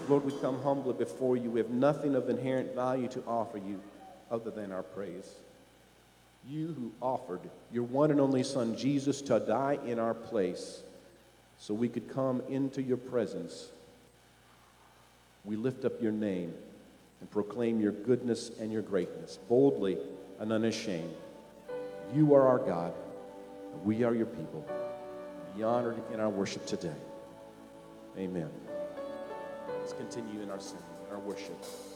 Lord, we come humbly before you. We have nothing of inherent value to offer you other than our praise. You who offered your one and only Son, Jesus, to die in our place so we could come into your presence. We lift up your name and proclaim your goodness and your greatness, boldly and unashamed. You are our God, and we are your people. Be honored in our worship today. Amen. Let's continue in our singing, in our worship.